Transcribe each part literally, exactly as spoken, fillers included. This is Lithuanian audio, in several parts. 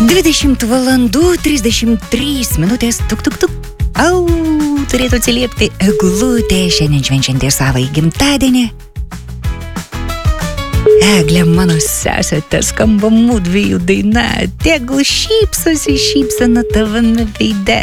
dvidešimt valandų trisdešimt trys minutės, tuk tuk tuk. Au, turėtų atsiliepti Eglutė, šiandien švenčiantė savąjį gimtadienį. Eglė, mano sesė, te skamba mudviejų daina, tegul šypsosi šypsena tavame veide.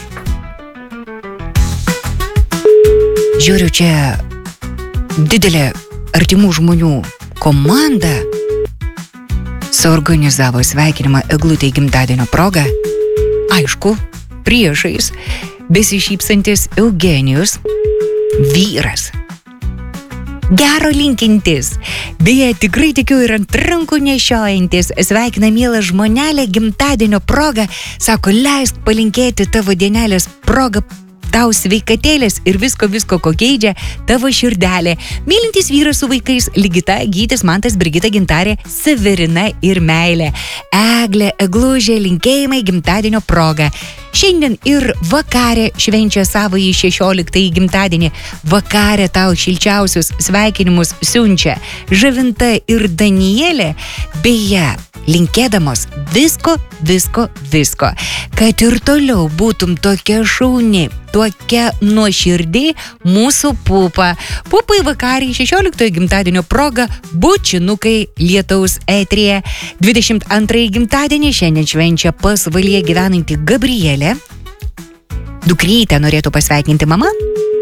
Žiūriu, čia didelė artimų žmonių komanda suorganizavo sveikinimą Eglutei gimtadienio proga. Aišku, priešais besišypsantis Eugenijus, vyras. Gero linkintis, beje, tikrai tikiu ir ant rankų nešiojantis, sveikina mielą žmonelę gimtadienio proga, sako, leisk palinkėti tavo dienelės proga tau sveikatėlės ir visko, visko, ko geidžia tavo širdelė. Mylintis vyras su vaikais Ligita, Gytis, Mantas, Brigita, Gintarė, Severina ir meilė. Eglė, Eglužė, linkėjimai gimtadienio proga. Šiandien ir vakarė švenčia savąjį šešioliktąjį gimtadienį. Vakarė tau šilčiausius sveikinimus siunčia Žavinta ir Danielė. Beje, linkėdamos visko, visko, visko, kad ir toliau būtum tokia šauni, tokia nuoširdį mūsų pupa. Pupai vakariai šešioliktojo gimtadienio proga bučinukai lietaus eteryje. dvidešimt antrąjį gimtadienį šiandien švenčia pasvalyje gyvenanti Gabrielė. Dukrytę norėtų pasveikinti mama